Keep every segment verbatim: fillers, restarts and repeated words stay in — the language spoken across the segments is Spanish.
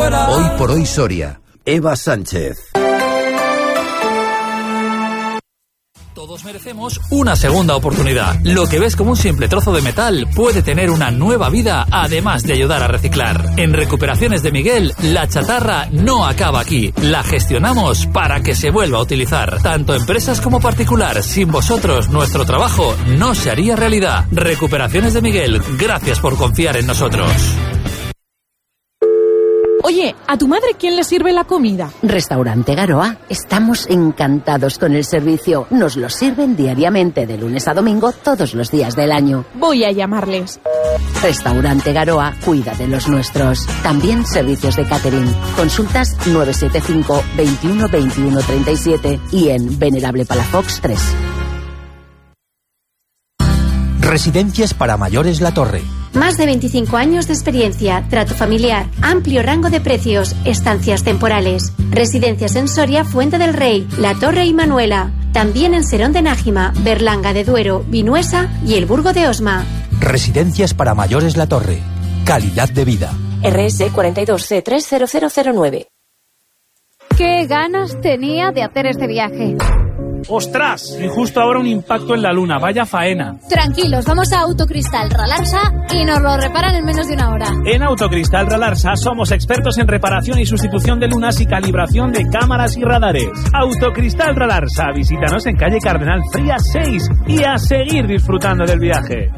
fuera. Hoy por hoy Soria. Eva Sánchez. Todos merecemos una segunda oportunidad. Lo que ves como un simple trozo de metal puede tener una nueva vida, además de ayudar a reciclar. En Recuperaciones de Miguel, la chatarra no acaba aquí. La gestionamos para que se vuelva a utilizar. Tanto empresas como particular. Sin vosotros, nuestro trabajo no se haría realidad. Recuperaciones de Miguel, gracias por confiar en nosotros. Oye, ¿a tu madre quién le sirve la comida? Restaurante Garoa. Estamos encantados con el servicio. Nos lo sirven diariamente de lunes a domingo todos los días del año. Voy a llamarles. Restaurante Garoa cuida de los nuestros. También servicios de catering. Consultas nueve siete cinco, veintiuno, veintiuno, treinta y siete y en Venerable Palafox tres. Residencias para mayores La Torre. Más de veinticinco años de experiencia, trato familiar, amplio rango de precios, estancias temporales. Residencias en Soria, Fuente del Rey, La Torre y Manuela. También en Serón de Nájima, Berlanga de Duero, Vinuesa y el Burgo de Osma. Residencias para mayores La Torre. Calidad de vida. R S cuarenta y dos C tres cero cero cero nueve. ¿Qué ganas tenía de hacer este viaje? ¡Ostras! Y justo ahora un impacto en la luna. ¡Vaya faena! Tranquilos, vamos a Autocristal Ralarsa y nos lo reparan en menos de una hora. En Autocristal Ralarsa somos expertos en reparación y sustitución de lunas y calibración de cámaras y radares. Autocristal Ralarsa. Visítanos en calle Cardenal Frías seis y a seguir disfrutando del viaje.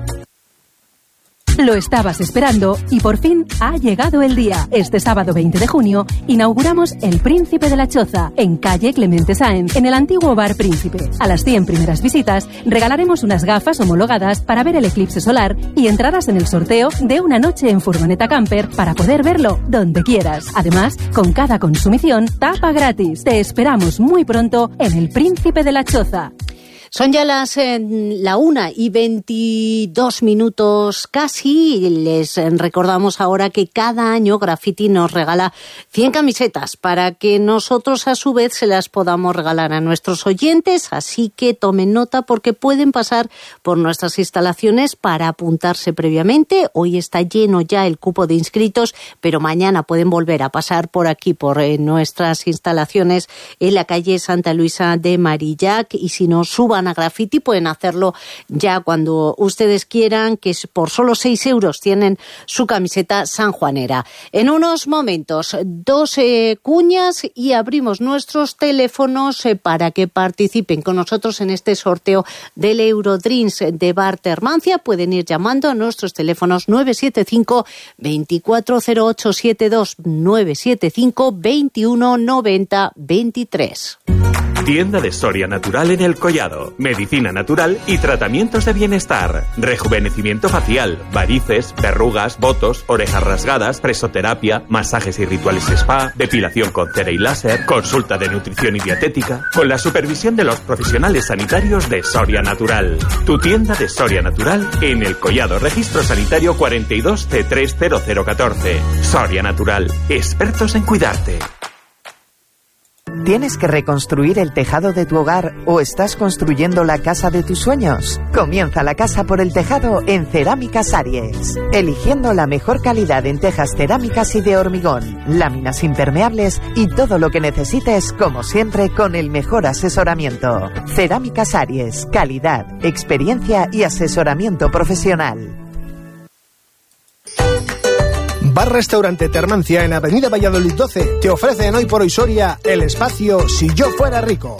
Lo estabas esperando y por fin ha llegado el día. Este sábado veinte de junio inauguramos El Príncipe de la Choza en calle Clemente Sáenz, en el antiguo Bar Príncipe. A las cien primeras visitas regalaremos unas gafas homologadas para ver el eclipse solar y entrarás en el sorteo de una noche en furgoneta camper para poder verlo donde quieras. Además, con cada consumición, tapa gratis. Te esperamos muy pronto en El Príncipe de la Choza. Son ya las eh, la una y veintidós minutos casi. Les recordamos ahora que cada año Graffiti nos regala cien camisetas para que nosotros a su vez se las podamos regalar a nuestros oyentes. Así que tomen nota porque pueden pasar por nuestras instalaciones para apuntarse previamente. Hoy está lleno ya el cupo de inscritos, pero mañana pueden volver a pasar por aquí, por eh, nuestras instalaciones en la calle Santa Luisa de Marillac. Y si no, suban a Graffiti, pueden hacerlo ya cuando ustedes quieran, que por solo seis euros tienen su camiseta sanjuanera. En unos momentos, doce cuñas y abrimos nuestros teléfonos eh, para que participen con nosotros en este sorteo del Eurodrinks de Bar Termancia. Pueden ir llamando a nuestros teléfonos nueve siete cinco, veinticuatro cero ocho setenta y dos, nueve siete cinco, veintiuno noventa veintitrés. Tienda de Soria Natural en El Collado. Medicina natural y tratamientos de bienestar. Rejuvenecimiento facial, varices, verrugas, botos, orejas rasgadas, presoterapia, masajes y rituales spa, depilación con cera y láser, consulta de nutrición y dietética, con la supervisión de los profesionales sanitarios de Soria Natural. Tu tienda de Soria Natural en El Collado. Registro sanitario cuarenta y dos C tres cero cero catorce. Soria Natural. Expertos en cuidarte. ¿Tienes que reconstruir el tejado de tu hogar o estás construyendo la casa de tus sueños? Comienza la casa por el tejado en Cerámicas Aries. Eligiendo la mejor calidad en tejas cerámicas y de hormigón, láminas impermeables y todo lo que necesites, como siempre, con el mejor asesoramiento. Cerámicas Aries. Calidad, experiencia y asesoramiento profesional. Bar Restaurante Termancia en Avenida Valladolid doce te ofrecen hoy por hoy Soria el espacio Si Yo Fuera Rico.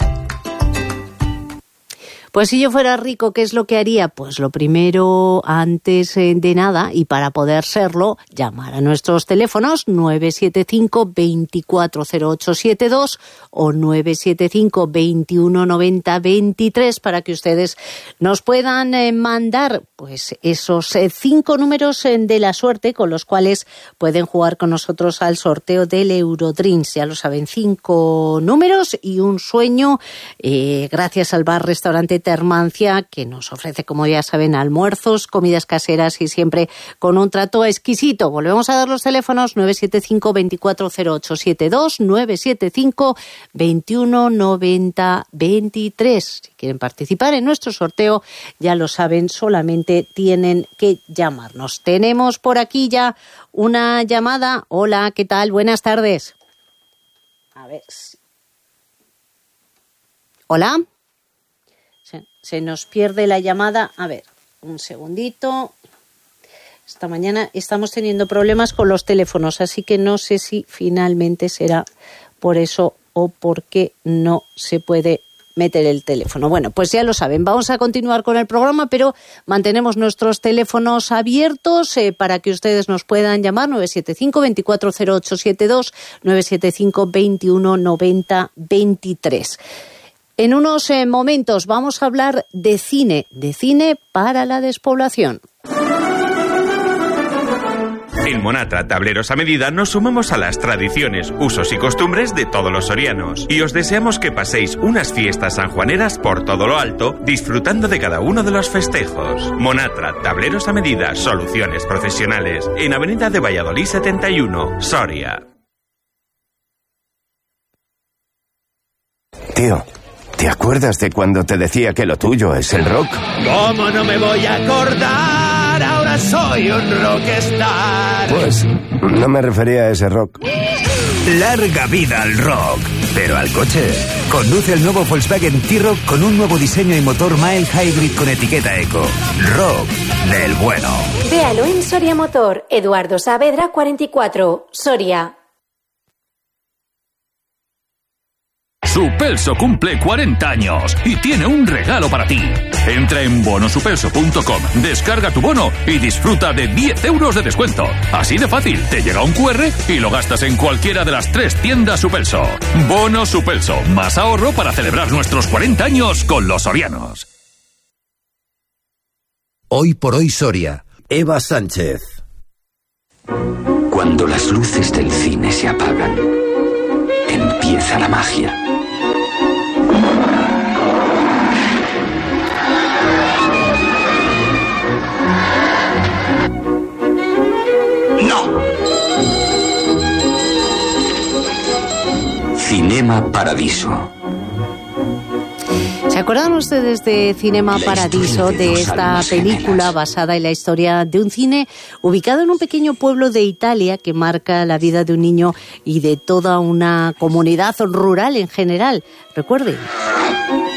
Pues si yo fuera rico, ¿qué es lo que haría? Pues lo primero, antes de nada, y para poder serlo, llamar a nuestros teléfonos nueve siete cinco, veinticuatro cero ocho setenta y dos o nueve siete cinco, veintiuno noventa veintitrés para que ustedes nos puedan eh, mandar pues esos eh, cinco números eh, de la suerte con los cuales pueden jugar con nosotros al sorteo del Eurodrinks. Ya lo saben, cinco números y un sueño eh, gracias al Bar Restaurante Termancia, que nos ofrece, como ya saben, almuerzos, comidas caseras y siempre con un trato exquisito. Volvemos a dar los teléfonos nueve siete cinco, veinticuatro cero ocho siete dos, nueve siete cinco, veintiuno noventa veintitrés. Si quieren participar en nuestro sorteo, ya lo saben, solamente tienen que llamarnos. Tenemos por aquí ya una llamada. Hola, ¿qué tal? Buenas tardes. A ver. Hola. Se, se nos pierde la llamada. A ver, un segundito. Esta mañana estamos teniendo problemas con los teléfonos, así que no sé si finalmente será por eso o porque no se puede meter el teléfono. Bueno, pues ya lo saben, vamos a continuar con el programa, pero mantenemos nuestros teléfonos abiertos eh, para que ustedes nos puedan llamar nueve siete cinco, veinticuatro cero ocho siete dos, nueve siete cinco, veintiuno noventa veintitrés. En unos eh, momentos vamos a hablar de cine, de cine para la despoblación. En Monatra Tableros a Medida nos sumamos a las tradiciones, usos y costumbres de todos los sorianos y os deseamos que paséis unas fiestas sanjuaneras por todo lo alto, disfrutando de cada uno de los festejos. Monatra Tableros a Medida, soluciones profesionales, en Avenida de Valladolid setenta y uno, Soria. Tío, ¿te acuerdas de cuando te decía que lo tuyo es el rock? ¿Cómo no me voy a acordar? Ahora soy un rockstar. Pues no me refería a ese rock. Larga vida al rock, pero al coche. Conduce el nuevo Volkswagen T-Roc con un nuevo diseño y motor mild hybrid con etiqueta eco. Rock del bueno. Véalo en Soria Motor, Eduardo Saavedra cuarenta y cuatro, Soria. Supelso cumple cuarenta años y tiene un regalo para ti. Entra en bono supelso punto com, descarga tu bono y disfruta de diez euros de descuento. Así de fácil, te llega un cu erre y lo gastas en cualquiera de las tres tiendas Supelso. Bono Supelso, más ahorro para celebrar nuestros cuarenta años con los sorianos. Hoy por hoy Soria, Eva Sánchez. Cuando las luces del cine se apagan, empieza la magia. ¡No! Cinema Paradiso. ¿Se acuerdan ustedes de Cinema Paradiso, de esta película basada en la historia de un cine ubicado en un pequeño pueblo de Italia que marca la vida de un niño y de toda una comunidad rural en general? Recuerden.